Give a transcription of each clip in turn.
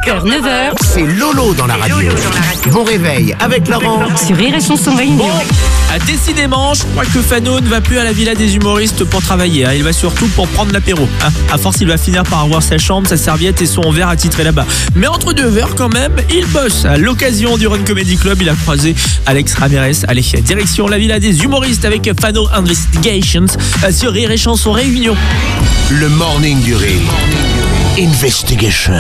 8h, 9h. C'est Lolo dans la radio. Bon réveil avec Laurent. Sur Rire et Chanson Réunion. Décidément, je crois que Fano ne va plus à la villa des humoristes pour travailler. Il va surtout pour prendre l'apéro. À force, il va finir par avoir sa chambre, sa serviette et son verre attitré là-bas. Mais entre deux verres, quand même, il bosse. À l'occasion du Run Comedy Club, il a croisé Alex Ramirez. Allez, direction la villa des humoristes avec Fano Investigations sur Rire et Chanson Réunion. Le morning du rire. Investigation.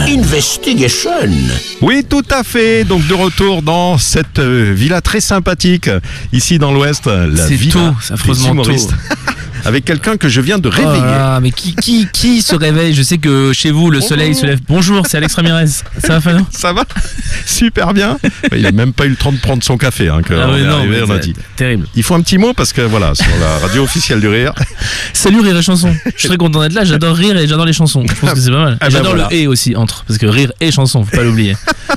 Oui, tout à fait. Donc de retour dans cette villa très sympathique ici dans l'Ouest, la C'est villa tôt, c'est affreusement des humoristes. tôt. Avec quelqu'un que je viens de réveiller. Ah, mais qui se réveille? Je sais que chez vous, le soleil se lève. Bonjour, c'est Alex Ramirez. Ça va, Fano? Ça va? Super bien. Il n'a même pas eu le temps de prendre son café. On est arrivé, on a dit. Terrible. Il faut un petit mot parce que voilà, sur la radio officielle du rire. Salut Rire et Chanson. Je suis très content d'être là. J'adore rire et j'adore les chansons. Je pense que c'est pas mal. Ah ben J'adore voilà. le et aussi entre. Parce que rire et chanson, faut pas l'oublier.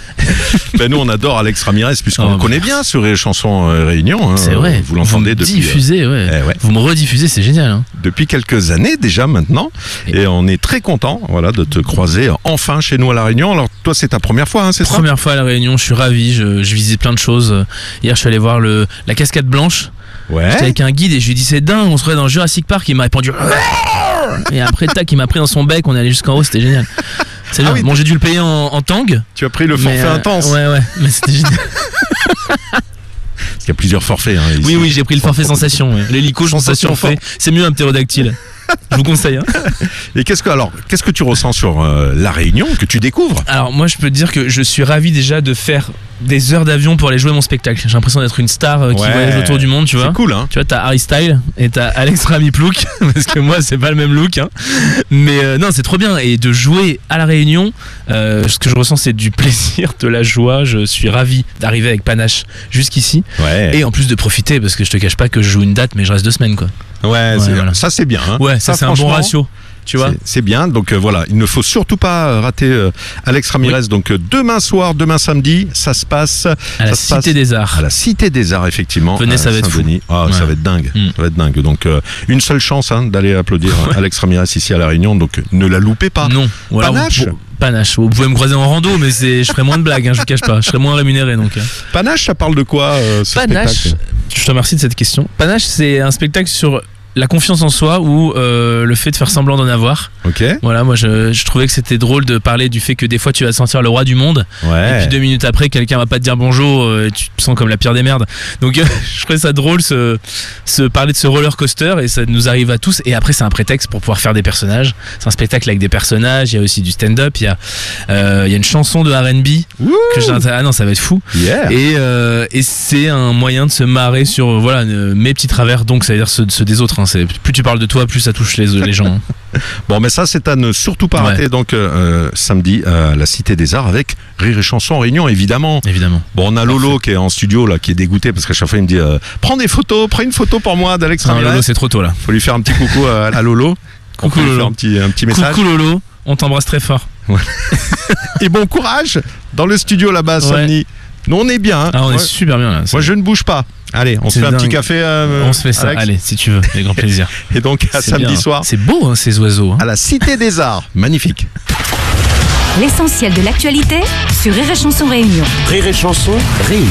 Nous, on adore Alex Ramirez puisqu'on Oh, le connaît bien sur les chansons Réunion. C'est vrai. Vous l'entendez me depuis. diffusez, ouais. ouais. Vous me rediffusez, c'est génial. Hein. Depuis quelques années déjà maintenant, et on est très content de te croiser enfin chez nous à La Réunion. Alors toi c'est ta première fois, c'est ça? Première fois à La Réunion, je suis ravi, je visite plein de choses. Hier je suis allé voir la cascade blanche. Ouais. J'étais avec un guide et je lui ai dit c'est dingue, on se retrouvait dans Jurassic Park, il m'a répondu et après tac il m'a pris dans son bec, on est allé jusqu'en haut, c'était génial. C'est bien. oui. Bon j'ai dû le payer en tang. Tu as pris le forfait mais, intense. Ouais, mais c'était génial. Parce qu'il y a plusieurs forfaits. Ici. Oui, j'ai pris le forfait sensation. Ouais. L'hélico sensation fort. fait. C'est mieux un ptérodactyle. Je vous conseille. Hein. Et qu'est-ce que tu ressens sur La Réunion que tu découvres? Alors moi je peux te dire que je suis ravi déjà de faire des heures d'avion pour aller jouer mon spectacle. J'ai l'impression d'être une star qui voyage autour du monde, tu vois. C'est cool, hein. Tu vois, t'as Harry Style et t'as Alex Ramiplouk parce que moi c'est pas le même look. Hein. Mais non, c'est trop bien. Et de jouer à La Réunion, ce que je ressens c'est du plaisir, de la joie. Je suis ravi d'arriver avec panache jusqu'ici. Ouais. Et en plus de profiter parce que je te cache pas que je joue une date mais je reste 2 semaines quoi. Ouais, voilà. Ça c'est bien. Hein. Ouais, ça c'est un bon franchement, ratio. Tu vois. C'est bien, donc voilà, il ne faut surtout pas rater Alex Ramirez. Oui. Donc demain samedi, ça se passe À la Cité des Arts. À la Cité des Arts, effectivement. Venez, ça va être fou. Ah, ça va être dingue. Ça va être dingue. Donc une seule chance d'aller applaudir Alex Ramirez ici à La Réunion. Donc ne la loupez pas. Non. Ou alors, Panache. Panache. Vous pouvez me croiser en rando, mais je ferai moins de blagues. Je vous cache pas. Je serai moins rémunéré donc. Panache, ça parle de quoi ce Panache. spectacle? Je te remercie de cette question. Panache, c'est un spectacle sur la confiance en soi ou le fait de faire semblant d'en avoir. Ok. Voilà, moi je trouvais que c'était drôle de parler du fait que des fois tu vas te sentir le roi du monde Ouais. et puis 2 minutes après quelqu'un va pas te dire bonjour, tu te sens comme la pire des merdes. Donc je trouvais ça drôle parler de ce roller coaster et ça nous arrive à tous. Et après c'est un prétexte pour pouvoir faire des personnages. C'est un spectacle avec des personnages. Il y a aussi du stand-up. Il y a une chanson de R&B que ah non ça va être fou. Yeah. Et c'est un moyen de se marrer sur mes petits travers, donc ça veut dire ceux des autres. Hein. Plus tu parles de toi, plus ça touche les gens. Bon, mais ça, c'est à ne surtout pas rater. Donc, samedi, à la Cité des Arts avec Rire et Chanson Réunion, évidemment. Évidemment. Bon, on a Lolo qui est en studio, là, qui est dégoûté parce qu'à chaque fois, il me dit prends une photo pour moi d'Alex Ramirez. Lolo, c'est trop tôt là. Faut lui faire un petit coucou à Lolo. Coucou On peut lui Lolo. faire un petit message. Coucou Lolo, on t'embrasse très fort. Et bon courage dans le studio là-bas, samedi. Nous, on est bien. Hein. Ah, on est super bien là. Moi, je ne bouge pas. Allez, on se fait un petit café. On se fait ça. Alex. Allez, si tu veux, avec grand plaisir. Et donc, à C'est samedi bien. soir, C'est beau, hein, ces oiseaux. Hein. à la Cité des Arts. Magnifique. L'essentiel de l'actualité sur Rire et Chanson Réunion. Rire et Chanson Réunion.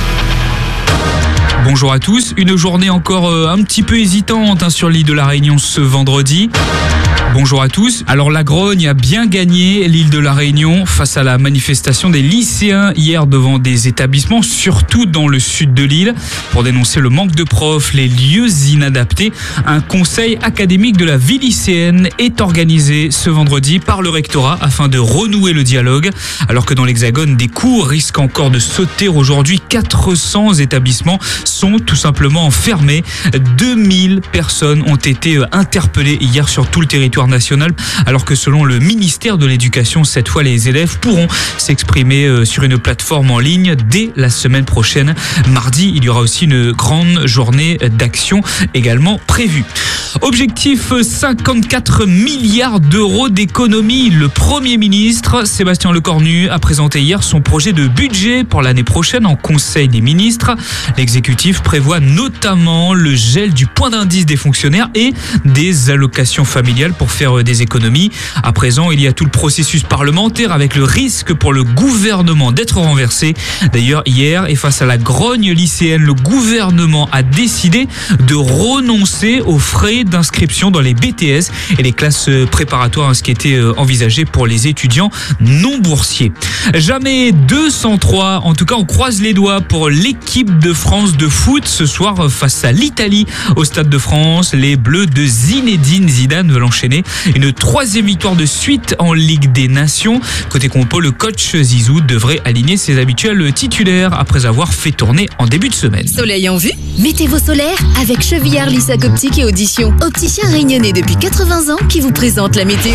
Bonjour à tous, une journée encore un petit peu hésitante sur l'île de la Réunion ce vendredi. Bonjour à tous. Alors la Grogne a bien gagné l'île de la Réunion face à la manifestation des lycéens hier devant des établissements, surtout dans le sud de l'île, pour dénoncer le manque de profs, les lieux inadaptés. Un conseil académique de la vie lycéenne est organisé ce vendredi par le rectorat afin de renouer le dialogue. Alors que dans l'Hexagone, des cours risquent encore de sauter aujourd'hui. 400 établissements sont tout simplement fermés. 2000 personnes ont été interpellées hier sur tout le territoire national, alors que selon le ministère de l'Éducation, cette fois les élèves pourront s'exprimer sur une plateforme en ligne dès la semaine prochaine. Mardi, il y aura aussi une grande journée d'action également prévue. Objectif 54 milliards d'euros d'économie. Le Premier ministre Sébastien Lecornu a présenté hier son projet de budget pour l'année prochaine en Conseil des ministres. L'exécutif prévoit notamment le gel du point d'indice des fonctionnaires et des allocations familiales pour pour faire des économies. À présent, il y a tout le processus parlementaire avec le risque pour le gouvernement d'être renversé. D'ailleurs, hier, et face à la grogne lycéenne, le gouvernement a décidé de renoncer aux frais d'inscription dans les BTS et les classes préparatoires, ce qui était envisagé pour les étudiants non boursiers. Jamais 203, en tout cas on croise les doigts pour l'équipe de France de foot ce soir face à l'Italie au Stade de France. Les Bleus de Zinedine Zidane veulent enchaîner une 3e victoire de suite en Ligue des Nations. Côté compo, le coach Zizou devrait aligner ses habituels titulaires après avoir fait tourner en début de semaine. Soleil en vue? Mettez-vos solaires avec Chevillard Lissac Optique et Audition. Opticien réunionnais depuis 80 ans qui vous présente la météo.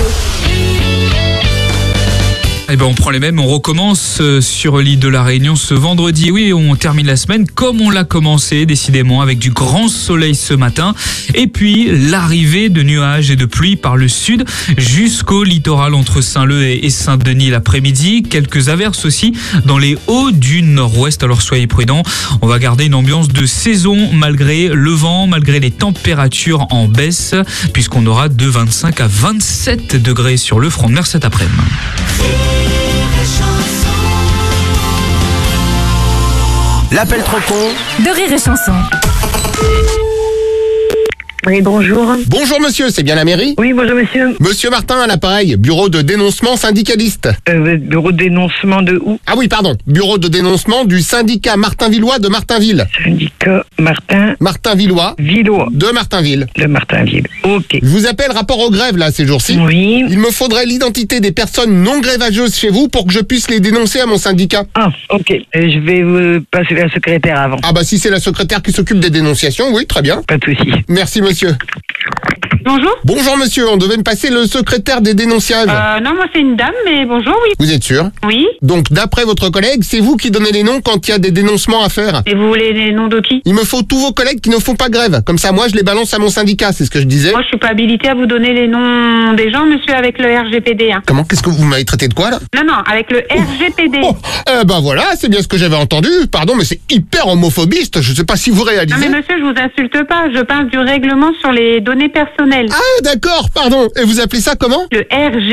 Eh ben on prend les mêmes, on recommence sur l'île de la Réunion ce vendredi. Oui, on termine la semaine comme on l'a commencé, décidément, avec du grand soleil ce matin. Et puis, l'arrivée de nuages et de pluie par le sud jusqu'au littoral entre Saint-Leu et Saint-Denis l'après-midi. Quelques averses aussi dans les hauts du nord-ouest, alors soyez prudents. On va garder une ambiance de saison malgré le vent, malgré les températures en baisse, puisqu'on aura de 25 à 27 degrés sur le front de mer cet après-midi. L'appel trop con de Rire et Chanson. Oui, bonjour. Bonjour monsieur, c'est bien la mairie? Oui, bonjour monsieur. Monsieur Martin à l'appareil, bureau de dénoncement syndicaliste. Bureau de dénoncement de où? Ah oui, pardon, bureau de dénoncement du syndicat Martinvillois de Martinville. Syndicat Martinvillois Villois de Martinville. de Martinville. Ok. Je vous appelle rapport aux grèves là ces jours-ci. Oui. Il me faudrait l'identité des personnes non grévageuses chez vous pour que je puisse les dénoncer à mon syndicat. Ah, ok. Je vais vous passer la secrétaire avant. Ah bah si c'est la secrétaire qui s'occupe des dénonciations, oui, très bien. Pas de souci. Merci monsieur. Bonjour. Bonjour monsieur, on devait me passer le secrétaire des dénonciages. Non, moi c'est une dame, mais bonjour, oui. Vous êtes sûr? Oui. Donc d'après votre collègue, c'est vous qui donnez les noms quand il y a des dénoncements à faire. Et vous voulez les noms de qui? Il me faut tous vos collègues qui ne font pas grève. Comme ça, moi, je les balance à mon syndicat, c'est ce que je disais. Moi je suis pas habilitée à vous donner les noms des gens, monsieur, avec le RGPD. Hein. Comment? Qu'est-ce que vous m'avez traité de quoi, là? Non, avec le RGPD. Oh, ben voilà, c'est bien ce que j'avais entendu. Pardon, mais c'est hyper homophobiste. Je sais pas si vous réalisez. Non mais monsieur, je vous insulte pas, je parle du règlement sur les données personnelles. Ah, d'accord, pardon. Et vous appelez ça comment? Le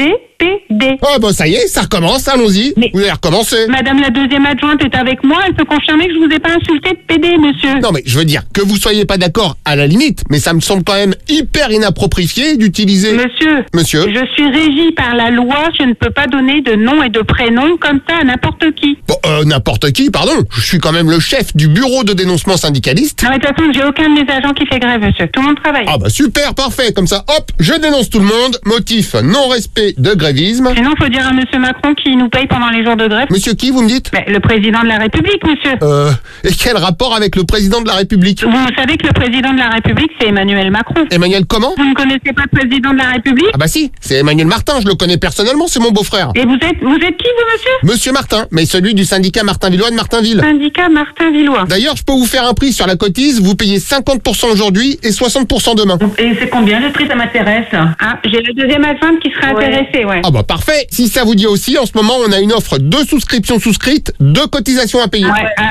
RGPD. Oh, bah ça y est, ça recommence, allons-y. Mais- Vous allez recommencer. Madame la deuxième adjointe est avec moi, elle peut confirmer que je vous ai pas insulté de PD, monsieur. Non, mais je veux dire, que vous soyez pas d'accord à la limite, mais ça me semble quand même hyper inapproprié d'utiliser... Monsieur, je suis régie par la loi, je ne peux pas donner de nom et de prénom comme ça à n'importe qui. Bon, n'importe qui, pardon. Je suis quand même le chef du bureau de dénoncement syndicaliste. Non mais de toute façon, j'ai aucun de mes agents qui fait grève, monsieur. Tout le monde travaille. Ah bah super, parfait. Comme ça, hop, je dénonce tout le monde. Motif, non-respect de grévisme. Sinon, faut dire à monsieur Macron qui nous paye pendant les jours de grève. Monsieur qui, vous me dites? Mais le président de la République, monsieur. Et quel rapport avec le président de la République? Vous savez que le président de la République, c'est Emmanuel Macron. Emmanuel comment? Vous ne connaissez pas le président de la République? Ah bah si, c'est Emmanuel Martin, je le connais personnellement, c'est mon beau-frère. Et vous êtes qui, vous, monsieur? Monsieur Martin, mais celui du syndicat Martinvillois de Martinville. Syndicat Martinvillois. D'ailleurs, je peux vous faire un prix sur la cotise, vous payez 50% aujourd'hui et 60% demain. Et c'est combien le prix? Ça m'intéresse. Ah, j'ai la deuxième adjointe qui serait intéressée, ouais. Ah bah parfait. Si ça vous dit aussi, en ce moment, on a une offre de souscription souscrite, de cotisation à payer.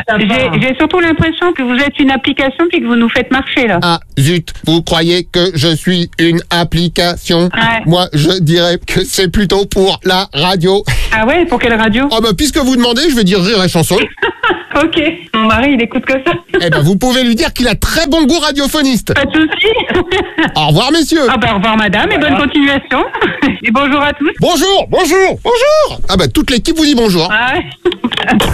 J'ai surtout l'impression que vous êtes une application puis que vous nous faites marcher, là. Ah zut, vous croyez que je suis une application? Ouais. Moi, je dirais que c'est plutôt pour la radio. Ah ouais, pour quelle radio? Ah bah puisque vous demandez, je vais dire Rire et Chanson. Ok, mon mari, il écoute que ça. Eh ben vous pouvez lui dire qu'il a très bon goût radiophoniste. Pas de souci. Au revoir messieurs. Ah bah au revoir madame et bonne continuation. Et bonjour à tous. Bonjour. Ah bah toute l'équipe vous dit bonjour. Ah ouais.